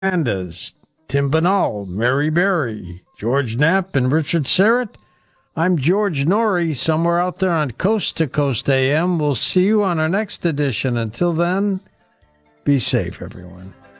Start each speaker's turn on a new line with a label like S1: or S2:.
S1: Hernandez, Tim Banal, Mary Berry, George Knapp, and Richard Serrett. I'm George Norrie, somewhere out there on Coast to Coast AM. We'll see you on our next edition. Until then, be safe, everyone.